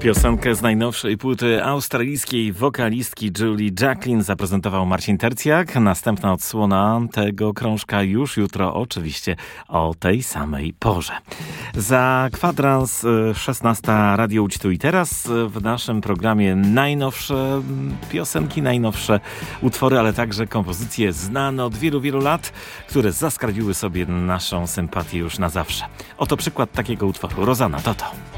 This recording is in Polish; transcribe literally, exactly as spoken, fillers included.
Piosenkę z najnowszej płyty australijskiej wokalistki Julie Jacklin zaprezentował Marcin Tercjak. Następna odsłona tego krążka już jutro, oczywiście o tej samej porze. Za kwadrans szesnasta Radio Łódź tu i teraz. W naszym programie najnowsze piosenki, najnowsze utwory, ale także kompozycje znane od wielu, wielu lat, które zaskarbiły sobie naszą sympatię już na zawsze. Oto przykład takiego utworu. Rozana Toto.